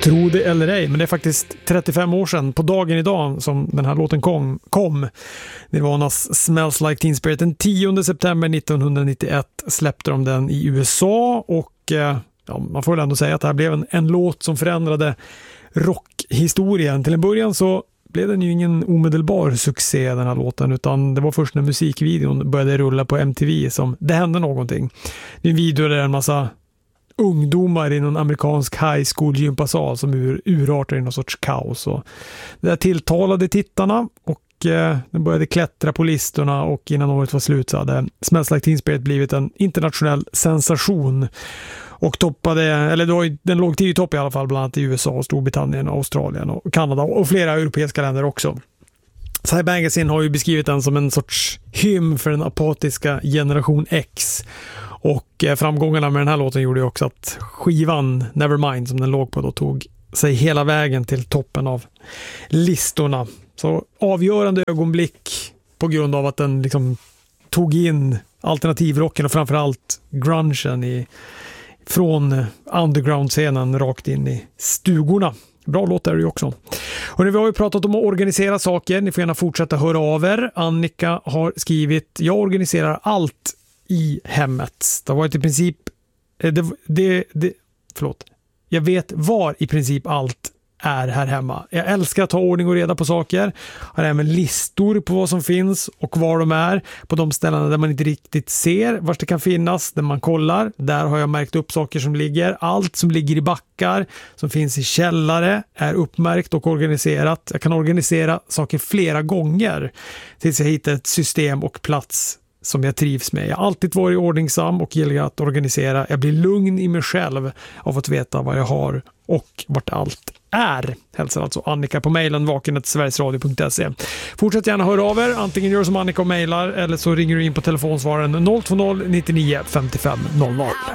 Tro det eller ej, men det är faktiskt 35 år sedan på dagen idag som den här låten kom. Nirvanas Smells Like Teen Spirit. Den 10 september 1991 släppte de den i USA och man får väl ändå säga att det här blev en låt som förändrade rockhistorien. Till en början så blev den ju ingen omedelbar succé den här låten, utan det var först när musikvideon började rulla på MTV som det hände någonting. Det är en video där en massa ungdomar i någon amerikansk high school gympasal som urartar i någon sorts kaos. Och det där tilltalade tittarna och den började klättra på listorna, och innan året var slut så hade Smells Like Teen Spirit blivit en internationell sensation och den låg 10 topp i alla fall, bland annat i USA, Storbritannien, Australien och Kanada och flera europeiska länder också. Side Magazine har ju beskrivit den som en sorts hymn för den apatiska generation X. Och framgångarna med den här låten gjorde ju också att skivan Nevermind som den låg på då tog sig hela vägen till toppen av listorna. Så avgörande ögonblick på grund av att den liksom tog in alternativrocken och framförallt grungen från underground-scenen rakt in i stugorna. Bra låt är det ju också. Och nu, vi har ju pratat om att organisera saker. Ni får gärna fortsätta höra av er. Annika har skrivit: jag organiserar allt i hemmet. Det har varit i princip jag vet var i princip allt är här hemma. Jag älskar att ha ordning och reda på saker. Har även listor på vad som finns och var de är. På de ställena där man inte riktigt ser var det kan finnas, där man kollar. Där har jag märkt upp saker som ligger. Allt som ligger i backar, som finns i källare, är uppmärkt och organiserat. Jag kan organisera saker flera gånger tills jag hittar ett system och plats som jag trivs med. Jag har alltid varit ordningsam och gillar att organisera. Jag blir lugn i mig själv av att veta vad jag har och vart allt är. Hälsar alltså Annika på mejlen vaken@sverigesradio.se. Fortsätt gärna höra av er. Antingen gör som Annika och mejlar eller så ringer du in på telefonsvararen 020 99 55 00.